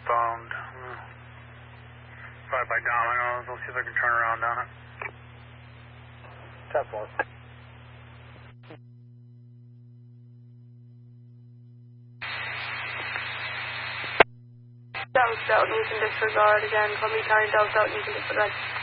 eastbound. Right by Domino's. We'll see if I can turn around on it. 10-4. Delta, you can disregard again. Call me County Delta, you can disregard.